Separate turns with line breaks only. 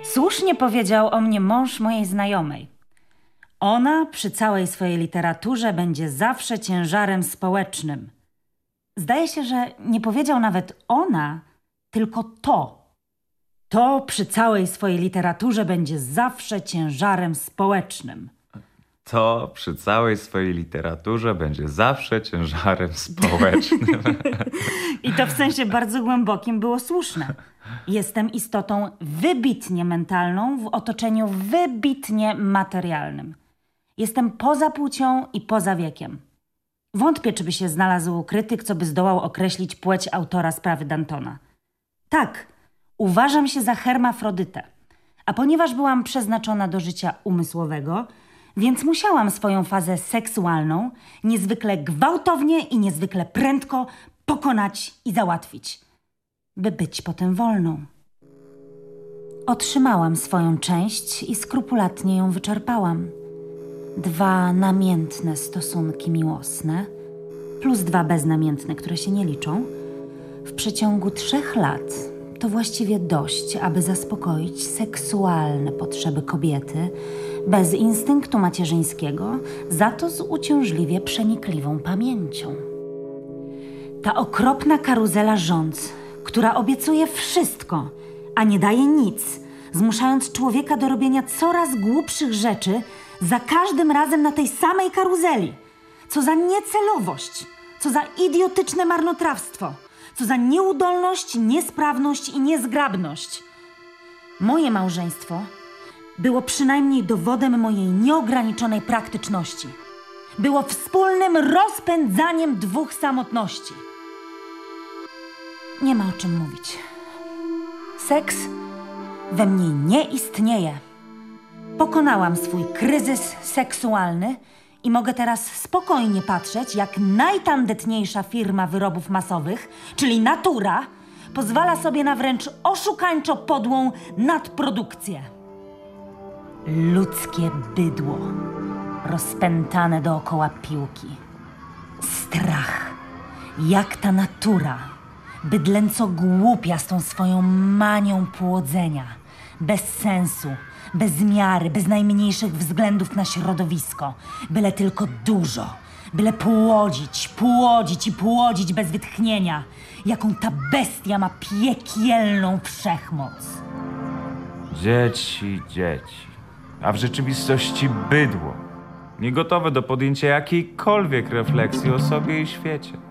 Słusznie powiedział o mnie mąż mojej znajomej. Ona przy całej swojej literaturze będzie zawsze ciężarem społecznym. Zdaje się, że nie powiedział nawet ona, tylko to. To przy całej swojej literaturze będzie zawsze ciężarem społecznym.
To przy całej swojej literaturze będzie zawsze ciężarem społecznym.
I to w sensie bardzo głębokim było słuszne. Jestem istotą wybitnie mentalną w otoczeniu wybitnie materialnym. Jestem poza płcią i poza wiekiem. Wątpię, czy by się znalazł krytyk, co by zdołał określić płeć autora sprawy Dantona. Tak, uważam się za hermafrodytę. A ponieważ byłam przeznaczona do życia umysłowego, więc musiałam swoją fazę seksualną niezwykle gwałtownie i niezwykle prędko pokonać i załatwić, by być potem wolną. Otrzymałam swoją część i skrupulatnie ją wyczerpałam. 2 namiętne stosunki miłosne plus 2 beznamiętne, które się nie liczą, w przeciągu 3 lat to właściwie dość, aby zaspokoić seksualne potrzeby kobiety bez instynktu macierzyńskiego, za to z uciążliwie przenikliwą pamięcią. Ta okropna karuzela rządz, która obiecuje wszystko, a nie daje nic, zmuszając człowieka do robienia coraz głupszych rzeczy, za każdym razem na tej samej karuzeli. Co za niecelowość, co za idiotyczne marnotrawstwo, co za nieudolność, niesprawność i niezgrabność. Moje małżeństwo było przynajmniej dowodem mojej nieograniczonej praktyczności. Było wspólnym rozpędzaniem 2 samotności. Nie ma o czym mówić. Seks we mnie nie istnieje. Pokonałam swój kryzys seksualny i mogę teraz spokojnie patrzeć, jak najtandetniejsza firma wyrobów masowych, czyli Natura, pozwala sobie na wręcz oszukańczo podłą nadprodukcję. Ludzkie bydło, rozpętane dookoła piłki. Strach, jak ta natura, bydlęco głupia z tą swoją manią płodzenia, bez sensu, bez miary, bez najmniejszych względów na środowisko, byle tylko dużo, byle płodzić, płodzić i płodzić bez wytchnienia, jaką ta bestia ma piekielną wszechmoc.
Dzieci, a w rzeczywistości bydło, niegotowe do podjęcia jakiejkolwiek refleksji o sobie i świecie.